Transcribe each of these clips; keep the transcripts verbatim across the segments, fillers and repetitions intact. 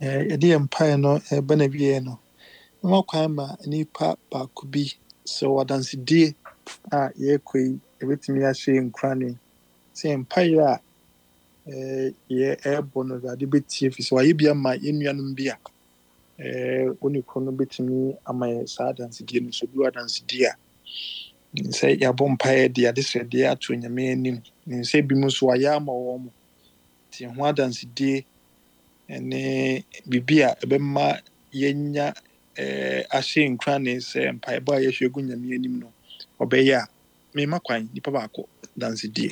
Eh, yɛde yɛn mpaeɛ no ɛreba na wie no, mma kwan ma nipa baako bi sɛ ɔwɔ adansedie a yɛrekɔ yi, yɛbɛtumi ahyɛ yɛn nkuranee. Sɛ yɛn mpaeɛ a eh, yɛ ɛrebɔ no Awurade bɛtie firi sɛ wayɛ bi ama yɛn nuanom bi a eh, wo ne koro no bɛtumi ama yɛ saa adansedie no so bi wɔ adansedie a sɛ yɛabɔ mpaeɛ de adesrɛdeɛ ato Nyame anim. Ne sɛ bi mu nso wayɛ ama wɔn mo. Nti ho adansedie ne biribi a ɛbɛma yɛnya eh, ahyɛ nkuranee sɛ mpaebɔ a yɛhwɛ gu Nyame anim no ɔbɛyɛ a memma kwan nipa baako dansedie.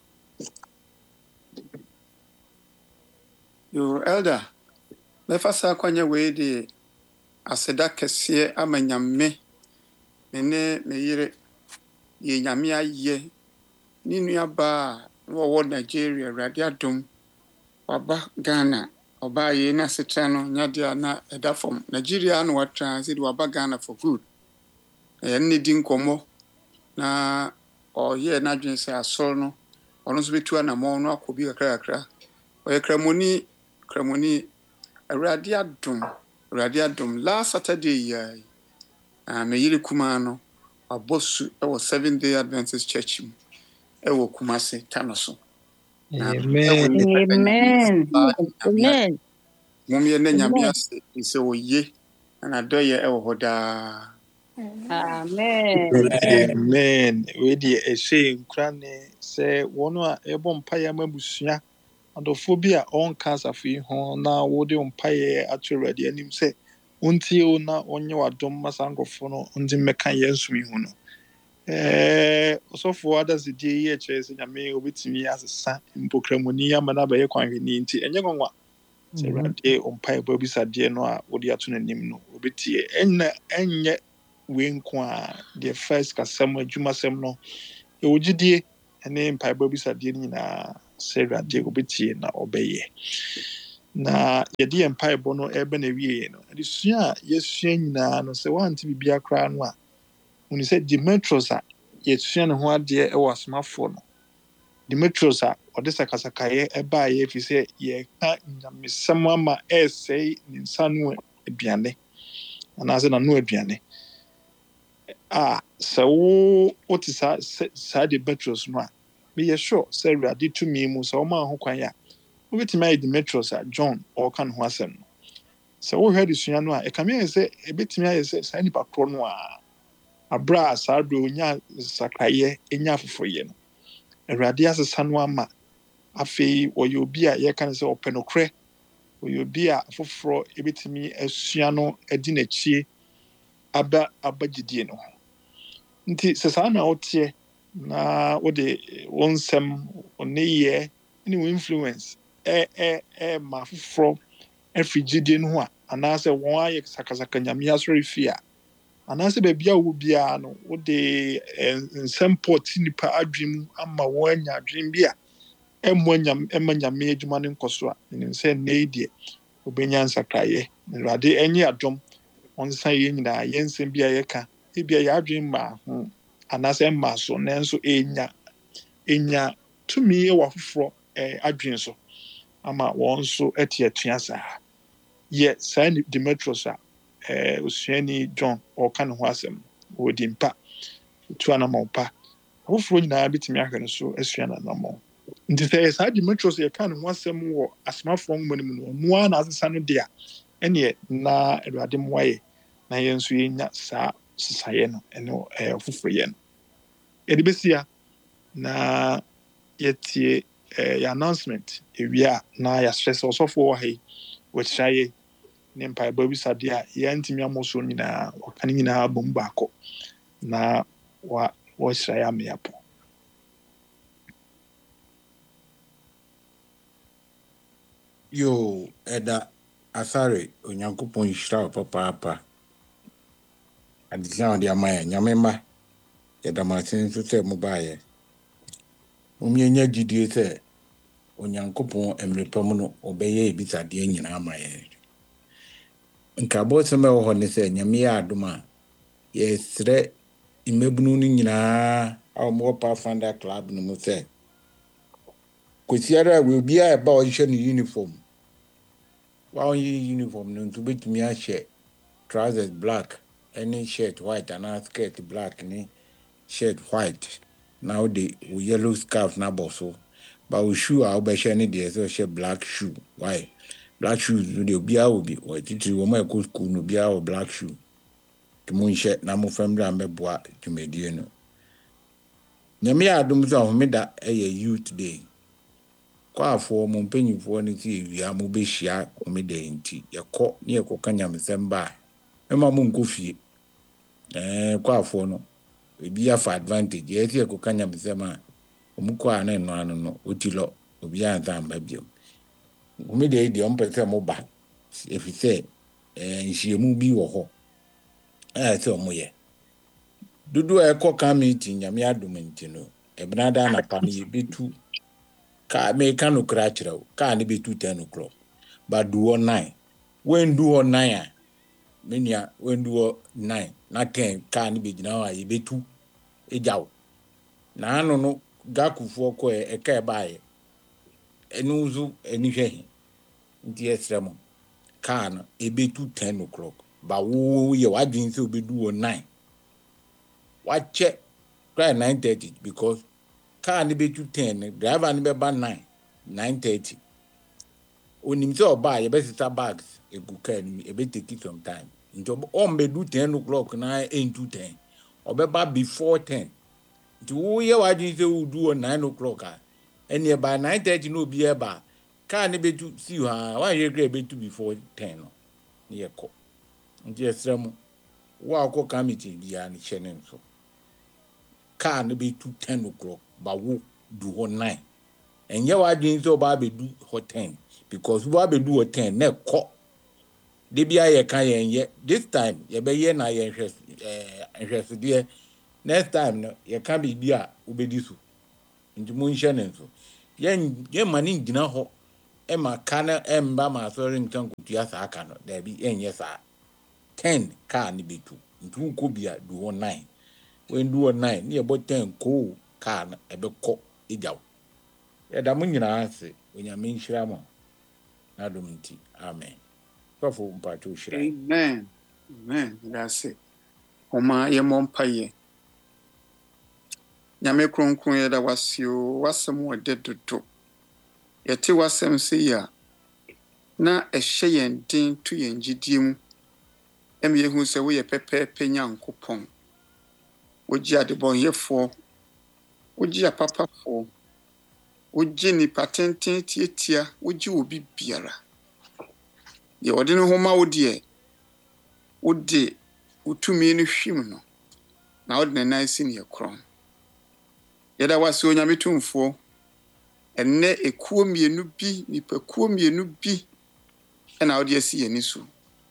Yo, Elder, mefa saa kwanya wei de aseda kɛseɛ ama Nyame me ne me yere yɛ Nyame ayɛ ne nuabaa a wɔwɔ Nigeria Awurade adom waba Ghana ɔbaa yɛ na setra no nyadeɛ na ɛda fam Nigeria na watra sɛ de waba Ghana for good ɛyɛ ne di nkɔmmɔ na ɔyɛ n'adwene sɛ asɔre no ɔno nso bɛtu anammɔn no akɔ bi kakra kakra ɔyɛ kramoni kramoni Awurade adom Awurade adom last Saturday yɛ uh, me yere kumaa no wabɔ su ɛwɔ Seventh Day Adventist Church mu ɛwɔ Kumase Tano so. Amen. Amen. Amen. Mum yɛ ne Nyame ase sɛ ɔye na adɔyɛ ɛwɔ hɔ daa. Amen. Amen. We de ɛhyɛ nkuranee sɛ wɔn a ɛbɔ mpaeɛ ama abusua adɔfoɔ bi a ɔnka asafo yi ho na wode mpaeɛ ato Awurade anim sɛ wontie o na ɔnyɛ w'adom ma saa nkurɔfoɔ no ɔnde mmɛka yɛn som yi ho no. Eh, ɔsɔfoɔ adasedie yi ɛkyerɛ sɛ Nyame obɛtumi asesa mpokramoni ama no abɛyɛ kwanhwɛni nti ɛnyɛ nwanwa sɛ Awurade ɔmpaebɔ abisadeɛ no a wode ato n'anim no obɛtie. Ɛnna ɛnyɛ wei nko a deɛ first kasɛm adwumasɛm no ɛwɔ gyidie ne mpaebɔ abisadeɛ no nyinaa sɛ Awurade obɛtie na ɔbɛyɛ. Na yɛde yɛn mpaebɔ no ɛbɛ na wie no adesua a yɛsua nyinaa no sɛ woante biribiara koraa no a woni sɛ Demetrius a yɛsua ne ho adeɛ ɛwɔ asomafoɔ no Demetrius a ɔde sakasakaeɛ ɛbaeɛ ɛfiri sɛ yɛka nyamesɛm ama ɛɛsɛe ne nsa no aduane anaasɛ n'ano aduane a sɛ wo wote saa saa Demetrius no a meyɛ sure sɛ Awurade tumi mu sɛ ɔma ho kwan a wobɛtumi ayɛ Demetrius a John ɔɔka ne ho asɛm no sɛ wohwɛ adesua no a ɛka me sɛ ɛbɛtumi ayɛ sɛ saa nipa korɔ no a aberɛ a saa berɛ ɔnya sakraeɛ ɛnya afoforɔyɛ no Awurade asesa no ama afei ɔyɛ obi a yɛka no sɛ ɔpɛ nokorɛ ɔyɛ obi a afoforɔ ɛbɛtumi asua no adi n'akyie aba aba gyidie no ho nti sɛ saa na woteɛ na wode wo nsɛm wo nneyɛɛ ne wo influence ɛ ɛ ɛ ma afoforɔ afiri gyidie no ho a anaasɛ wɔn ayɛ sakasaka Nyame asɔre fie a anaasɛ baabi a wo biara no wode nsɛm pɔt nipa adwene mu ama wɔn anya adwene bi a ɛmmɔ Nyame ɛma Nyame adwuma no nkɔ so a nim sɛ nnɛ yi deɛ wobɛnya nsakraeɛ Awurade ɛnyɛ adom ɔnsa yɛn nyinaa yɛn nsɛm bi a yɛka ebi a yɛadwene ma ho anaasɛ mma so nanso ɛnya ɛnya tumi wɔ afoforɔ adwene so ama wɔn nso ɛte atua saa yɛ saa Demetrius a osuani John ɔka ne ho asɛm wɔdi mpa tu anamɔ pa afoforɔ nyinaa bitumi ahwɛ no so asua n'anamɔ nti sɛ saa Demetrius yɛka ne ho asɛm wɔ asomafoɔ nwoma no mu no ɔno a na asesa no de a ɛneɛ na Awurade mmoa yɛ na yɛn nso yɛnya saa sesaeɛ no ɛne afoforɔyɛ no yɛde bɛsia na yɛtie yɛ announcement ewie a na yɛahyɛ sɛ ɔsɔfoɔ wɔ ha yi wɔkyerɛ yɛ ne mpaebɔ abisadeɛ a yɛntumi amɔ so nyinaa wɔka ne nyinaa bɔ mu baakɔ na wɔhyerɛ yɛ ama yɛapɔ. Yo, Ɛda Asare Onyankopɔn nhyira wo papaapa adesua ɔde ama yɛ Nyame ma yɛda mo ase nso sɛ mobaeɛ momiɛnya gyidie sɛ Onyankopɔn mmerepam no ɔbɛyɛ ebisadeɛ nyinaa ama yɛ nka bɔsɛm ɛwɔ hɔ ne sɛ Nyame yɛ adom a yɛsrɛ mmabunu no nyinaa a wɔwɔ Pathfinder Club no mu sɛ kwesiara a obiara ɛba ɔhyehyɛ ne uniform While you uniform no to bet me a shirt, trousers black, any shirt white and a skirt black, any shirt white. Now the yellow scarf na bosso. But we shoe I'll be shiny the so she black shoe. Why? Black shoes will be will be or it will my school no be our black shoe. To moon shirt na mo family and me boa to me dear no. Nyame adom so ahomeda eh youth day. Kwa afọ mo mpanyimfo ne ti ewia mo be hia omeda nti yekọ ne yekoka nyamesamba ema mo nkofie eh kwa afọ no ebi afa advantage ye ti yekoka nyamesamba omuko ana no ano no otilo obi anta mba biom omeda e di ompese mo ba efise eh nhyiemu bi wo ho eh se omoye dudu ekoka meeting nyame adom nti no ebnada na pa ne yebetu ka me ka no kra kira ka ne betu ten o'clock but do nine when do nine menia when do nine na ten ka ne be gina wa ye betu ejaw na anu no gakufo ko e ka e baaye enu zu eni hwe nti esremo ka no e betu ten o'clock ba wo ye wadwin se obedu nine wa che try nine thirty because car ni betu ten driver ni be ba nine nine thirty onim se oba ye be sita bags egu car ni e be take some time nto on be do ten o'clock na eight to ten obe ba before ten nti wo ye wadin se wo do nine o'clock ah ene by nine thirty no be e ba car ni betu see ha wa ye grade betu before ten no ye ko nti esrem wo akọ committee bia ni chenen so car ni betu ten o'clock ba wo do ho nine and ye wa dwin so ba be do ho ten because wo be do ho ten na ko de bia ye kan ye this time ye be ye na ye hwes eh hwes de next time no ye kan be bia wo be di so nti mo nhye ne so ye ye mani ngina ho e ma kana emba ma so rin kan kutua sa aka no da bi enye sa ten car ni betu nti ko bia do ho nine when do ho nine ni e bo ten ko car na ebe ko ejaw e da mo nyina ase onyame nhira mo na dum nti amen kwafo mpacho hira Amen. Amen. That's it. Oma ye mompaye. Nyame kronkron ye da wasio wasem wode dodo. Yete wasem se ya na ehye yen din to yen gidie mu. Em ye hu se wo ye pepepe nyankopon. Woji adebon yefo. Woji apapafo. Woji ni patenten tietia, woji obi biara. Ye wode no homa wode e wode utumi no hwim no na wode na nansi ne ekron. Ye da wase onyame tumfo enne ekuo mienu bi nipa kuo mienu bi na wode asi yeni so.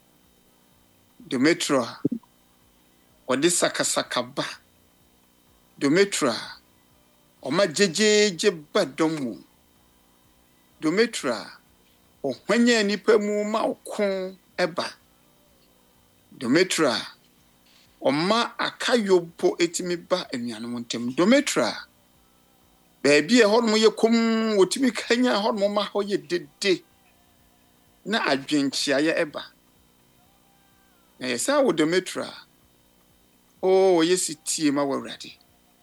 Demetra wode sakasaka ba. Demetra oma jejeje badomu. Demetra o hwanya nipa mu ma okon eba. Demetra oma akayobo etimi ba enuanom ntem. Demetra baby e hodmo ye kom wotimi kanya hodmo ma ho ye dede na adwenchia ye eba. Na yesa wo Demetra o ye sitie ma wawrade.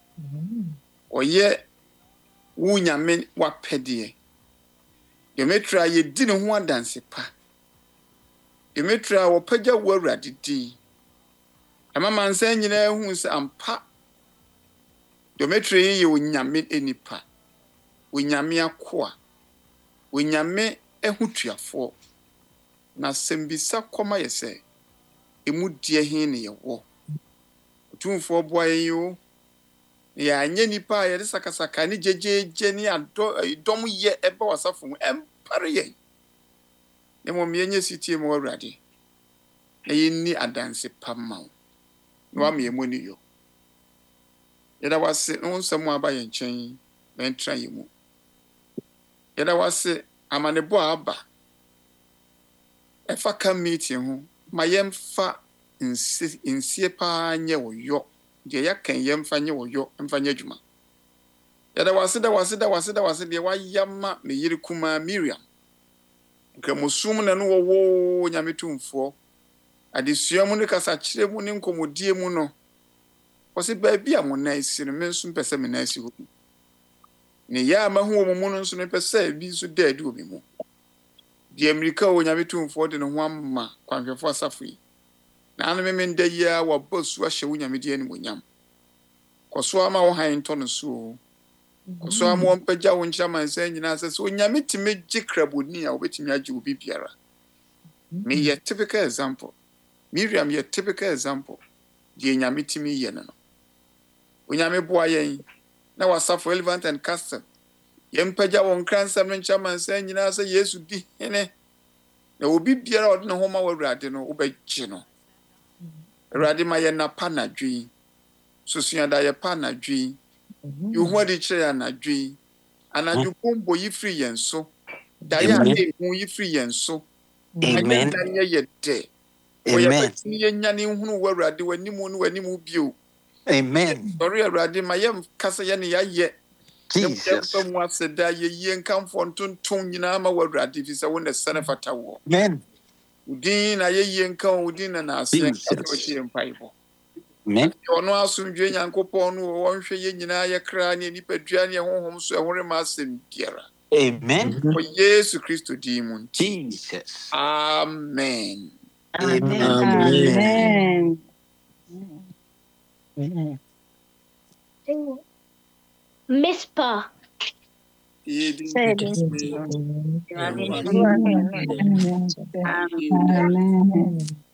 Oye wu nyame wapede. Demetra ye di ne ho adanse pa. Demetra wo pagya wawrade di. Ama mansa nyina hu se ampa. Demetra ye onyame enipa. Onyame akoa. Onyame ehutuafo. Na sembisa koma yese. Emu die hin ne yewo. Tumfo boa yo. Ya anye nipa ye sakasaka ni jejeje ni ado dom ye eba wasafo empare ye. Nemo mienye sitie mo awrade. Na yini adanse pamma. No am ye moni yo. Yeda wase no nsamo aba ye nchen na ntra ye mu. Yeda wase amanebo aba. Efa ka meeting ho ma yemfa nsi nsie pa nye wo yo. Je yakan yemfa nye wo yo emfa nye adwuma. Yeda wase da wase da wase da wase de wa yama me yiri kuma Miriam. Nkramusum na no wo nyame tumfo. Adesua mu ne kasa kire mu ne nkomodie mu no. Ose ba bi a mo na esi no me nso pese me na esi ho. Ne ya ma hu mu no nso ne pese bi nso da adi obi mu. Di Amerika wo nyame tumfo de no ho amma kwanhwefo asafo yi. Na anu me me nda ya wa bosu ahye wo nyame di ani monyam. Koso ama wo han to no so. Koso ama wo mpagya wo nchama nsa nyina se so nyame time gi kraboni a obetimi agi obi biara. Me ye typical example. Miriam ye typical example. Di nyame timi ye no. Onyame boa yen na wasafo Elephant and Castle. Ye mpagya wo nkransam nchama nsa nyina se Yesu di hene. Na obi biara ode no homa wawrade no obegye no. Awurade ma ye na pa na dwi. Susua da ye pa na dwi. You hu adi kire ya na dwi. Anadwo bombo yi free yen so. Da ya de hu yi free yen so. Amen. Anya ye de. Amen. Ye nyane hunu wawrade wanimu no wanimu bio. Amen. Sorry awurade ma ye kasa ye ne ya ye. Jesus. Ye mu aseda ye ye nkamfo ntonton nyina ma wawrade fi se wo ne sene fata wo. Amen. Udin na ye ye nkan udin na na ase Jesus. mpaibo. Amen. Ono asomdwe nyankopon no wonhwe ye nyina ye kra ne nipadua ne honhom so ehore ma asem biara. Amen. O Yesu Kristo di mu. Jesus. Amen. Amen. Amen. Amen. Mispa. Amen. Amen. Amen.